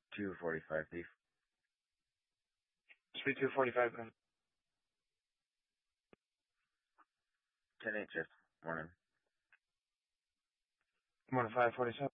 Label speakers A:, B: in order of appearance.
A: 245, Beef.
B: Speed 245,
A: 10-8 shift. Morning.
B: Morning 547.